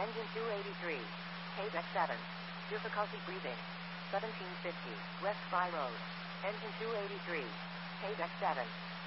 Engine 283. Paydeck 7. Difficulty breathing. 1750. West Fry Road. Engine 283. Paydeck 7.